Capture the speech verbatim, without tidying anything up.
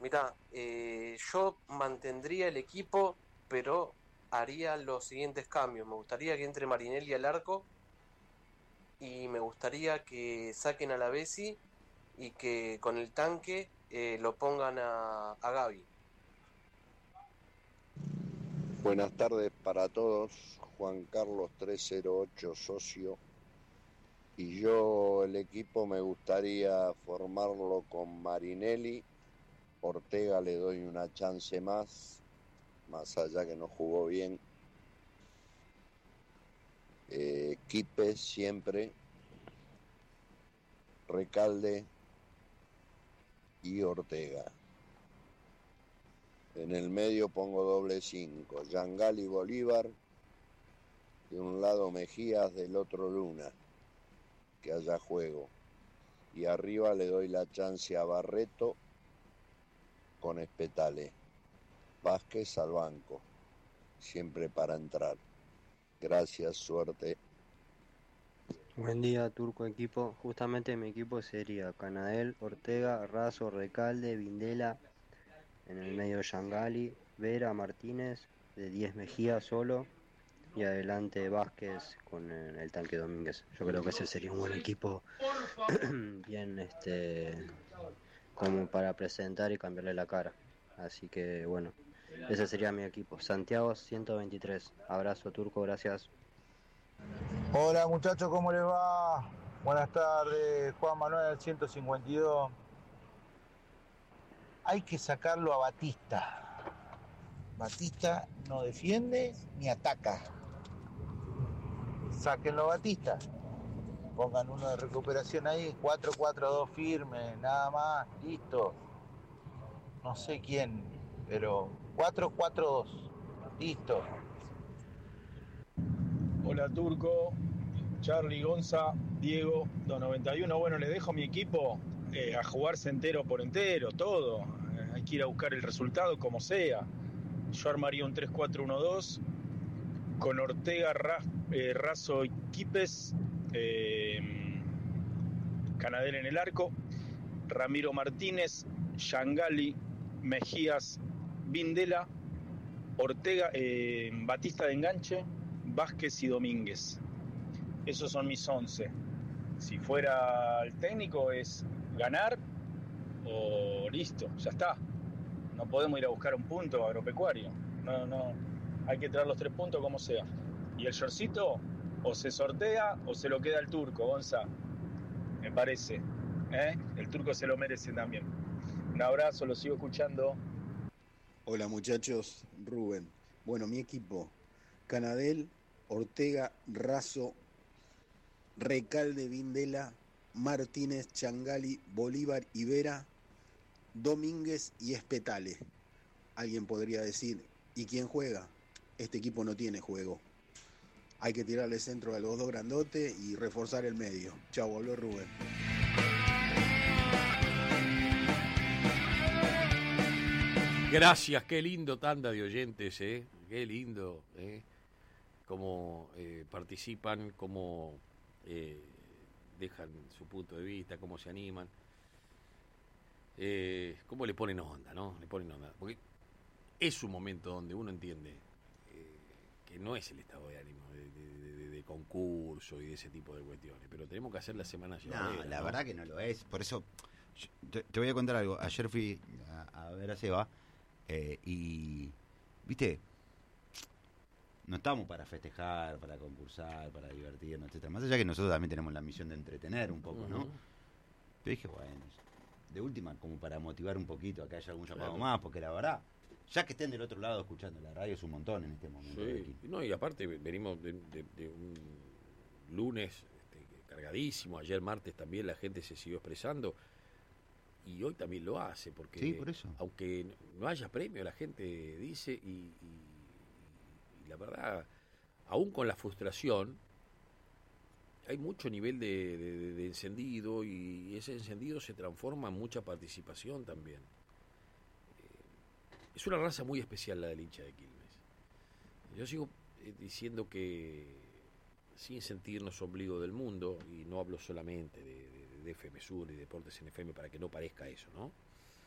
Mirá, eh, yo mantendría el equipo, pero haría los siguientes cambios. Me gustaría que entre Marinelli al arco y me gustaría que saquen a la Bessi y que con el tanque eh, lo pongan a, a Gaby. Buenas tardes para todos, Juan Carlos trescientos ocho, socio. Y yo el equipo me gustaría formarlo con Marinelli. Ortega le doy una chance más, más allá que no jugó bien. Eh, Quipe siempre, Recalde y Ortega. En el medio pongo doble cinco, Yangali y Bolívar, de un lado Mejías, del otro Luna, que haya juego. Y arriba le doy la chance a Barreto con Espetale. Vázquez al banco, siempre para entrar. Gracias, suerte. Buen día, Turco equipo. Justamente mi equipo sería Canadel, Ortega, Razo, Recalde, Vindela, en el medio Yangali, Vera, Martínez, de diez Mejía solo, y adelante Vázquez con el, el tanque Domínguez. Yo creo que ese sería un buen equipo, bien este como para presentar y cambiarle la cara. Así que bueno, ese sería mi equipo. Santiago ciento veintitrés. Abrazo, Turco, gracias. Hola muchachos, ¿cómo les va? Buenas tardes, Juan Manuel ciento cincuenta y dos. Hay que sacarlo a Batista. Batista no defiende ni ataca. Sáquenlo a Batista. Pongan uno de recuperación ahí, cuatro cuatro dos firme, nada más, listo. No sé quién, pero cuatro cuatro dos, listo. Hola Turco, Charlie, Gonza, Diego, dos noventa y uno. Bueno, les dejo mi equipo eh, a jugarse entero por entero, todo. Eh, hay que ir a buscar el resultado como sea. Yo armaría un tres cuatro uno dos con Ortega, Raz, eh, Razo y Quipes, eh, Canadel en el arco, Ramiro Martínez, Yangali, Mejías, Vindela, Ortega, eh, Batista de enganche, Vázquez y Domínguez. Esos son mis once. Si fuera el técnico es ganar o listo, ya está. No podemos ir a buscar un punto agropecuario. No, no. Hay que traer los tres puntos como sea. Y el shortcito o se sortea o se lo queda el Turco, Gonza. Me parece. ¿Eh? El Turco se lo merece también. Un abrazo, lo sigo escuchando. Hola muchachos, Rubén. Bueno, mi equipo, Canadel, Ortega, Razo, Recalde, Vindela, Martínez, Changali, Bolívar y Vera, Domínguez y Espetale. Alguien podría decir, ¿y quién juega? Este equipo no tiene juego. Hay que tirarle centro a los dos grandotes y reforzar el medio. Chau, volvió Rubén. Gracias, qué lindo tanda de oyentes, ¿eh? Qué lindo, ¿eh? Cómo eh, participan, cómo eh, dejan su punto de vista, cómo se animan, eh, cómo le ponen onda, ¿no? Le ponen onda, porque es un momento donde uno entiende eh, que no es el estado de ánimo de, de, de, de concurso y de ese tipo de cuestiones, pero tenemos que hacer la semana llevadera. No, la ¿no? verdad que no lo es, por eso te, te voy a contar algo. Ayer fui a, a ver a Seba eh, y, viste, no estamos para festejar, para concursar, para divertirnos, etcétera. Más allá que nosotros también tenemos la misión de entretener un poco, ¿no? Uh-huh. Pero dije, bueno, de última, como para motivar un poquito a que haya algún llamado claro. más, porque la verdad, ya que estén del otro lado escuchando la radio es un montón en este momento. Sí. No, y aparte venimos de, de, de un lunes este, cargadísimo, ayer martes también la gente se siguió expresando. Y hoy también lo hace, porque sí, por eso. Aunque no haya premio, la gente dice y, y, y la verdad, aún con la frustración, hay mucho nivel de, de, de encendido y ese encendido se transforma en mucha participación también. Eh, es una raza muy especial la del hincha de Quilmes. Yo sigo eh, diciendo que sin sentirnos ombligo del mundo, y no hablo solamente de, de, de F M Sur y Deportes en F M para que no parezca eso, ¿no?